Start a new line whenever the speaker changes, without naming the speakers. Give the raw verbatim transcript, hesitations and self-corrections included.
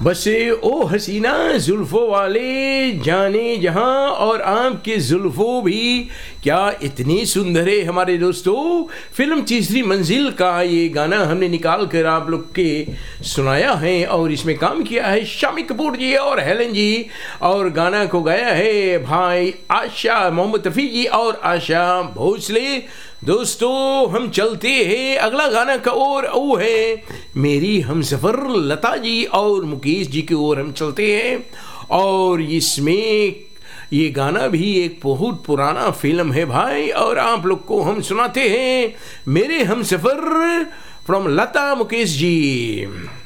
बसे ओ हसीना जुल्फों वाले जाने जहां, और आपके जुल्फों भी क्या इतनी सुंदर है हमारे दोस्तों। फिल्म तीसरी मंजिल का ये गाना हमने निकाल कर आप लोग के सुनाया है, और इसमें काम किया है शामी कपूर जी और हेलन जी, और गाना को गाया है भाई आशा मोहम्मद रफ़ी जी और आशा भोसले। दोस्तों हम चलते हैं अगला गाना का ओर, वो है मेरी हमसफ़र लता जी और मुकेश जी की ओर हम चलते हैं। और इसमें ये गाना भी एक बहुत पुराना फिल्म है भाई, और आप लोग को हम सुनाते हैं मेरे हमसफ़र फ्रॉम लता मुकेश जी।